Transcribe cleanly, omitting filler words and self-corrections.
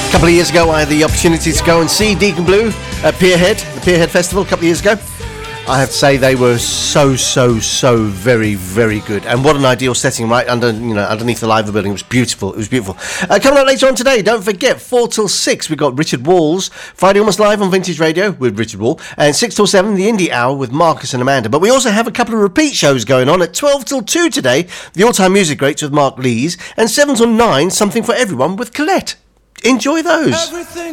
A couple of years ago, I had the opportunity to go and see Deacon Blue at Pierhead, the Pierhead Festival, a couple of years ago. I have to say they were so very, very good. And what an ideal setting, right underneath the Liver building. It was beautiful. Coming up later on today, don't forget, 4 till 6, we've got Richard Wall's Friday Almost Live on Vintage Radio with Richard Wall. And 6 till 7, the Indie Hour with Marcus and Amanda. But we also have a couple of repeat shows going on at 12 till 2 today, the All-Time Music Greats with Mark Lees. And 7 till 9, Something for Everyone with Colette. Enjoy those.